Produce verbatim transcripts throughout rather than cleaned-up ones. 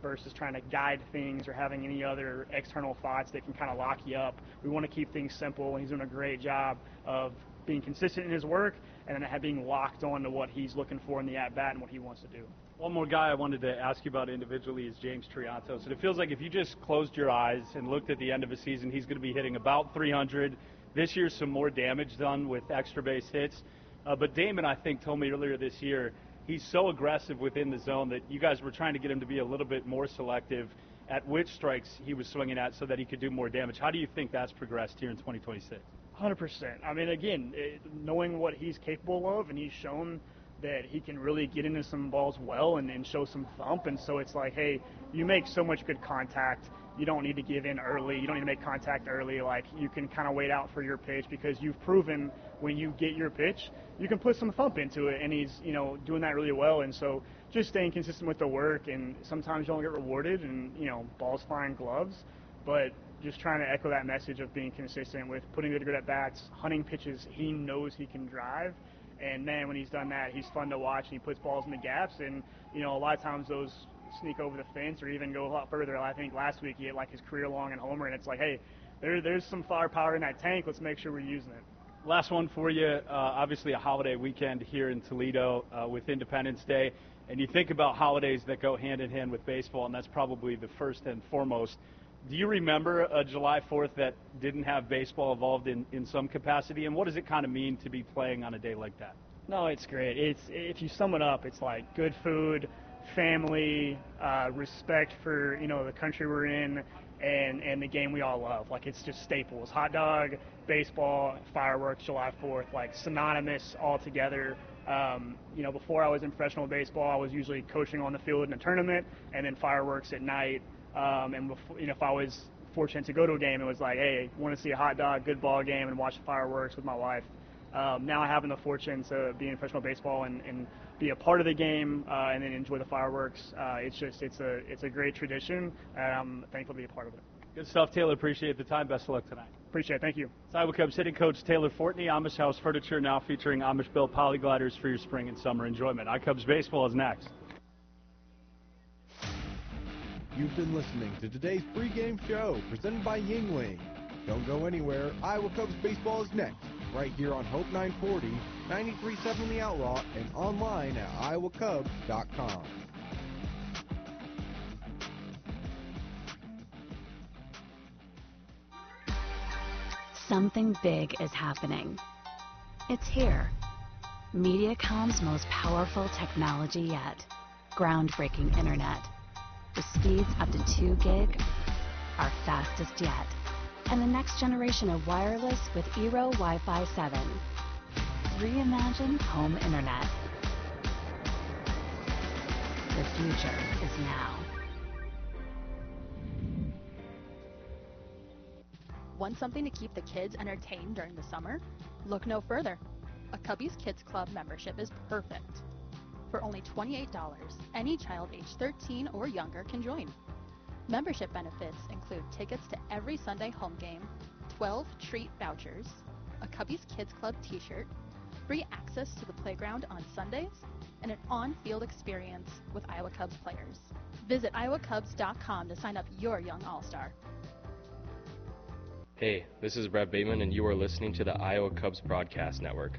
versus trying to guide things or having any other external thoughts that can kind of lock you up. We want to keep things simple, and he's doing a great job of being consistent in his work and then being locked on to what he's looking for in the at-bat and what he wants to do. One more guy I wanted to ask you about individually is James Triantos. And it feels like if you just closed your eyes and looked at the end of a season, he's going to be hitting about three hundred. This year, some more damage done with extra base hits. Uh, but Damon, I think, told me earlier this year, he's so aggressive within the zone that you guys were trying to get him to be a little bit more selective at which strikes he was swinging at so that he could do more damage. How do you think that's progressed here in twenty twenty-six? one hundred percent. I mean, again, it, knowing what he's capable of, and he's shown that he can really get into some balls well and, and show some thump. And so it's like, hey, you make so much good contact. You don't need to give in early. You don't need to make contact early. Like, you can kind of wait out for your pitch because you've proven when you get your pitch, you can put some thump into it. And he's, you know, doing that really well. And so just staying consistent with the work. And sometimes you don't get rewarded and, you know, balls flying gloves. But just trying to echo that message of being consistent with putting good, good at bats, hunting pitches he knows he can drive. And, man, when he's done that, he's fun to watch, and he puts balls in the gaps. And, you know, a lot of times those sneak over the fence or even go a lot further. I think last week he hit, like, his career-long and homer, and it's like, hey, there, there's some firepower in that tank. Let's make sure we're using it. Last one for you. Uh, obviously a holiday weekend here in Toledo uh, with Independence Day. And you think about holidays that go hand-in-hand with baseball, and that's probably the first and foremost. Do you remember a July fourth that didn't have baseball involved in, in some capacity? And what does it kind of mean to be playing on a day like that? No, it's great. It's if you sum it up, it's like good food, family, uh, respect for, you know, the country we're in, and, and the game we all love. Like, it's just staples. Hot dog, baseball, fireworks, July fourth, like synonymous all together. Um, you know, before I was in professional baseball, I was usually coaching on the field in a tournament, and then fireworks at night. Um, and before, you know, if I was fortunate to go to a game, it was like, hey, want to see a hot dog, good ball game, and watch the fireworks with my wife. Um, now having the fortune to be in professional baseball and, and be a part of the game uh, and then enjoy the fireworks, uh, it's just it's a it's a great tradition, and I'm thankful to be a part of it. Good stuff, Taylor. Appreciate the time. Best of luck tonight. Appreciate it. Thank you. It's Iowa Cubs hitting coach Taylor Fortney. Amish House Furniture now featuring Amish built polygliders for your spring and summer enjoyment. iCubs baseball is next. You've been listening to today's pregame show presented by Yingling. Don't go anywhere. Iowa Cubs baseball is next, right here on Hope nine forty, ninety-three point seven The Outlaw, and online at iowa cubs dot com. Something big is happening. It's here. Mediacom's most powerful technology yet. Groundbreaking internet. With speeds up to two gig, our fastest yet. And the next generation of wireless with Eero Wi-Fi seven. Reimagine home internet. The future is now. Want something to keep the kids entertained during the summer? Look no further. A Cubbies Kids Club membership is perfect. For only twenty-eight dollars, any child age thirteen or younger can join. Membership benefits include tickets to every Sunday home game, twelve treat vouchers, a Cubbies Kids Club t-shirt, free access to the playground on Sundays, and an on-field experience with Iowa Cubs players. Visit iowa cubs dot com to sign up your young all-star. Hey, this is Brett Bateman, and you are listening to the Iowa Cubs Broadcast Network.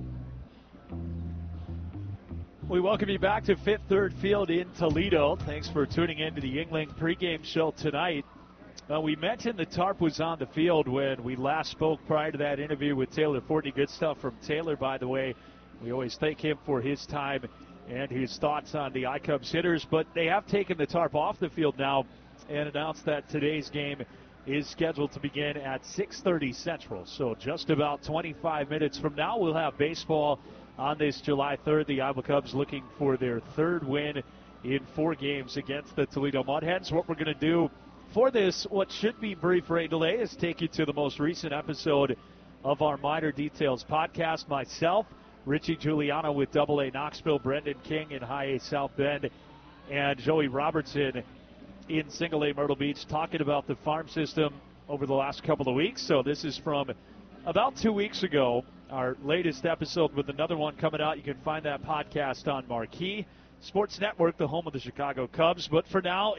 We welcome you back to Fifth Third Field in Toledo. Thanks for tuning in to the Yingling pregame show tonight. Uh, we mentioned the tarp was on the field when we last spoke prior to that interview with Taylor Fortney. Good stuff from Taylor, by the way. We always thank him for his time and his thoughts on the iCubs hitters. But they have taken the tarp off the field now and announced that today's game is scheduled to begin at six thirty Central. So just about twenty-five minutes from now, we'll have baseball on this July third. The Iowa Cubs looking for their third win in four games against the Toledo Mud Hens. What we're going to do for this, what should be brief rain delay, is take you to the most recent episode of our Minor Details podcast. Myself, Richie Giuliano with Double A Knoxville, Brendan King in High A South Bend, and Joey Robertson in Single A Myrtle Beach, talking about the farm system over the last couple of weeks. So this is from about two weeks ago, our latest episode, with another one coming out. You can find that podcast on Marquee Sports Network, the home of the Chicago Cubs. But for now,